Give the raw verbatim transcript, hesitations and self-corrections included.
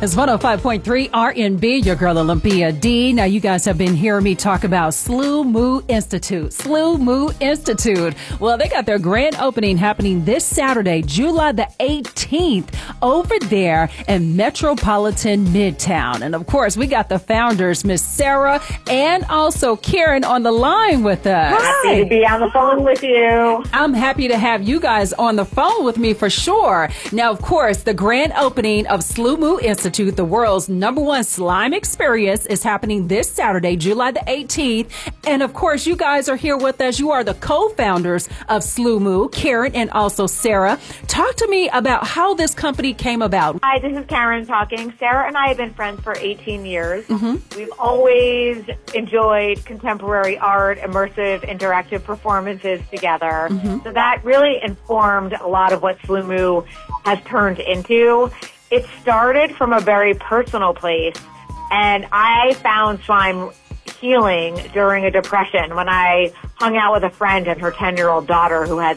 It's one oh five point three R N B, your girl Olympia D. Now, you guys have been hearing me talk about Slu Moo Institute. Slu Moo Institute. Well, they got their grand opening happening this Saturday, July the eighteenth, over there in Metropolitan Midtown. And of course, we got the founders, Miss Sarah and also Karen, on the line with us. Happy to be on the phone with you. I'm happy to have you guys on the phone with me for sure. Now, of course, the grand opening of Slu Moo Institute, the world's number one slime experience, is happening this Saturday, July the eighteenth. And of course, you guys are here with us. You are the co-founders of Slu Moo, Karen and also Sarah. Talk to me about how this company came about. Hi, this is Karen talking. Sarah and I have been friends for eighteen years. Mm-hmm. We've always enjoyed contemporary art, immersive, interactive performances together. Mm-hmm. So that really informed a lot of what Slu Moo has turned into. It started from a very personal place, and I found slime healing during a depression when I hung out with a friend and her ten-year-old daughter who had